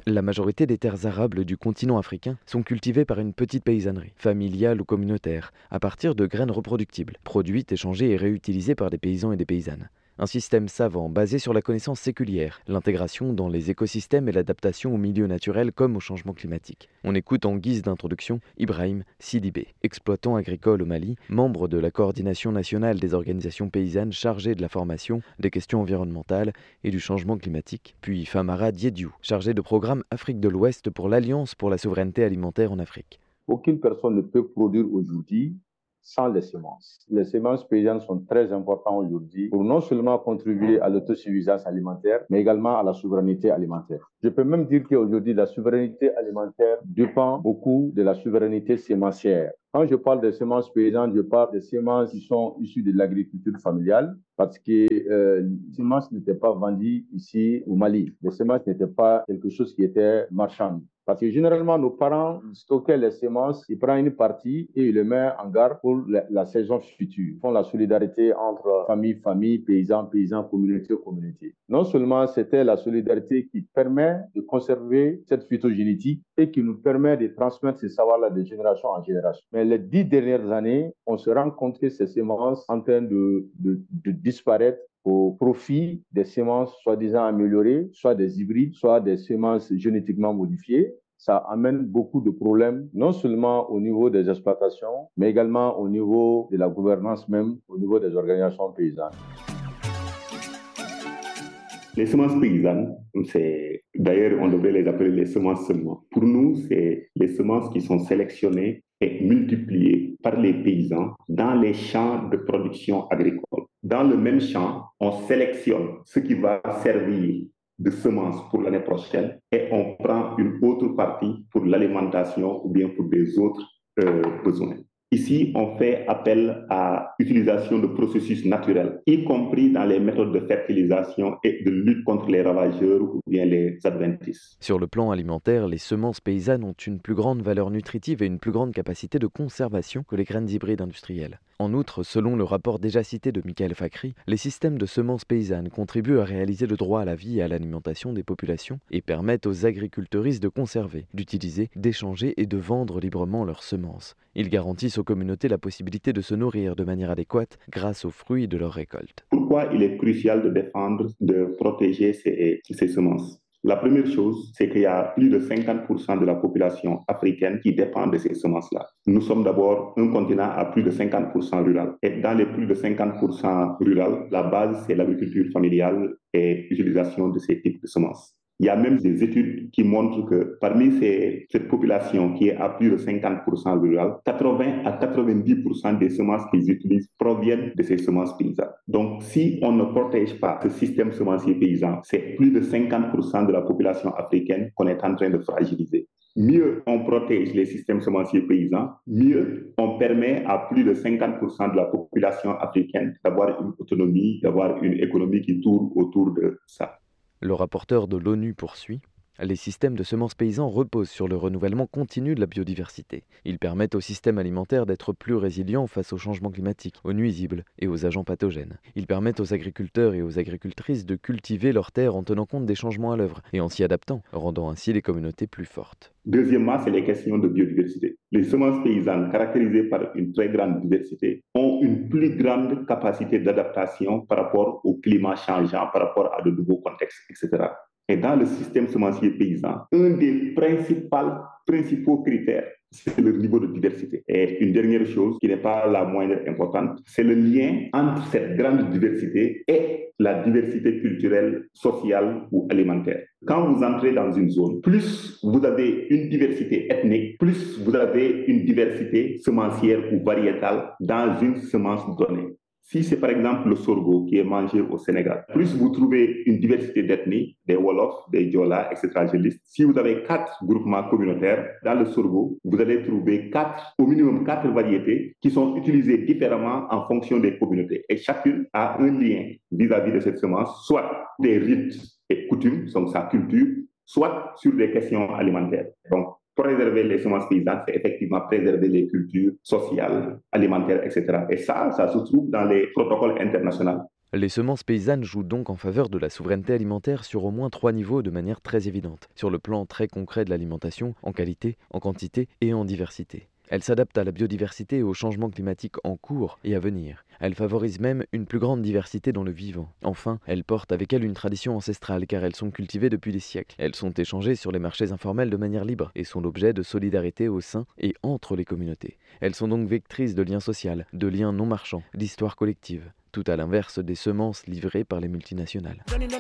La majorité des terres arables du continent africain sont cultivées par une petite paysannerie, familiale ou communautaire, à partir de graines reproductibles, produites, échangées et réutilisées par des paysans et des paysannes. Un système savant basé sur la connaissance séculière, l'intégration dans les écosystèmes et l'adaptation au milieu naturel comme au changement climatique. On écoute en guise d'introduction Ibrahim Sidibé, exploitant agricole au Mali, membre de la coordination nationale des organisations paysannes chargée de la formation, des questions environnementales et du changement climatique, puis Famara Diédiou, chargé de programme Afrique de l'Ouest pour l'Alliance pour la souveraineté alimentaire en Afrique. Aucune personne ne peut produire aujourd'hui sans les semences. Les semences paysannes sont très importantes aujourd'hui pour non seulement contribuer à l'autosuffisance alimentaire, mais également à la souveraineté alimentaire. Je peux même dire qu'aujourd'hui, la souveraineté alimentaire dépend beaucoup de la souveraineté sémencière. Quand je parle des semences paysannes, je parle des semences qui sont issues de l'agriculture familiale, parce que les semences n'étaient pas vendues ici au Mali. Les semences n'étaient pas quelque chose qui était marchand. Parce que généralement, nos parents stockaient les semences, ils prennent une partie et ils les mettent en garde pour la saison future. Ils font la solidarité entre famille, paysans, communauté. Non seulement c'était la solidarité qui permet de conserver cette phytogénétique et qui nous permet de transmettre ces savoirs-là de génération en génération. Mais les 10 dernières années, on se rend compte que ces semences sont en train de disparaître au profit des semences soi-disant améliorées, soit des hybrides, soit des semences génétiquement modifiées. Ça amène beaucoup de problèmes, non seulement au niveau des exploitations, mais également au niveau de la gouvernance même, au niveau des organisations paysannes. Les semences paysannes, d'ailleurs, on devrait les appeler les semences seulement. Pour nous, c'est les semences qui sont sélectionnées et multipliées par les paysans dans les champs de production agricole. Dans le même champ, on sélectionne ce qui va servir de semences pour l'année prochaine et on prend une autre partie pour l'alimentation ou bien pour des autres besoins. Ici, on fait appel à l'utilisation de processus naturels, y compris dans les méthodes de fertilisation et de lutte contre les ravageurs ou bien les adventices. Sur le plan alimentaire, les semences paysannes ont une plus grande valeur nutritive et une plus grande capacité de conservation que les graines hybrides industrielles. En outre, selon le rapport déjà cité de Michael Fakhri, les systèmes de semences paysannes contribuent à réaliser le droit à la vie et à l'alimentation des populations et permettent aux agriculteuristes de conserver, d'utiliser, d'échanger et de vendre librement leurs semences. Ils garantissent aux communautés la possibilité de se nourrir de manière adéquate grâce aux fruits de leur récolte. Pourquoi il est crucial de défendre, de protéger ces semences ? La première chose, c'est qu'il y a plus de 50% de la population africaine qui dépend de ces semences-là. Nous sommes d'abord un continent à plus de 50% rural. Et dans les plus de 50% rural, la base, c'est l'agriculture familiale et l'utilisation de ces types de semences. Il y a même des études qui montrent que parmi cette population qui est à plus de 50% rurale, 80 à 90% des semences qu'ils utilisent proviennent de ces semences paysannes. Donc, si on ne protège pas ce système semencier paysan, c'est plus de 50% de la population africaine qu'on est en train de fragiliser. Mieux on protège les systèmes semenciers paysans, mieux on permet à plus de 50% de la population africaine d'avoir une autonomie, d'avoir une économie qui tourne autour de ça. Le rapporteur de l'ONU poursuit. Les systèmes de semences paysans reposent sur le renouvellement continu de la biodiversité. Ils permettent au système alimentaire d'être plus résilient face au changement climatique, aux nuisibles et aux agents pathogènes. Ils permettent aux agriculteurs et aux agricultrices de cultiver leurs terres en tenant compte des changements à l'œuvre et en s'y adaptant, rendant ainsi les communautés plus fortes. Deuxièmement, c'est les questions de biodiversité. Les semences paysannes, caractérisées par une très grande diversité, ont une plus grande capacité d'adaptation par rapport au climat changeant, par rapport à de nouveaux contextes, etc. Et dans le système semencier paysan, un des principaux critères, c'est le niveau de diversité. Et une dernière chose qui n'est pas la moindre importante, c'est le lien entre cette grande diversité et la diversité culturelle, sociale ou alimentaire. Quand vous entrez dans une zone, plus vous avez une diversité ethnique, plus vous avez une diversité semencière ou variétale dans une semence donnée. Si c'est par exemple le sorgho qui est mangé au Sénégal, plus vous trouvez une diversité d'ethnies, des Wolofs, des Diola, etc. Je liste. Si vous avez 4 groupements communautaires, dans le sorgho, vous allez trouver au minimum 4 variétés qui sont utilisées différemment en fonction des communautés. Et chacune a un lien vis-à-vis de cette semence, soit des rites et coutumes, donc sa culture, soit sur des questions alimentaires. Donc, préserver les semences paysannes, c'est effectivement préserver les cultures sociales, alimentaires, etc. Et ça se trouve dans les protocoles internationaux. Les semences paysannes jouent donc en faveur de la souveraineté alimentaire sur au moins 3 niveaux de manière très évidente. Sur le plan très concret de l'alimentation, en qualité, en quantité et en diversité. Elles s'adaptent à la biodiversité et aux changements climatiques en cours et à venir. Elles favorisent même une plus grande diversité dans le vivant. Enfin, elles portent avec elles une tradition ancestrale car elles sont cultivées depuis des siècles. Elles sont échangées sur les marchés informels de manière libre et sont l'objet de solidarité au sein et entre les communautés. Elles sont donc vectrices de liens sociaux, de liens non marchands, d'histoire collective. Tout à l'inverse des semences livrées par les multinationales.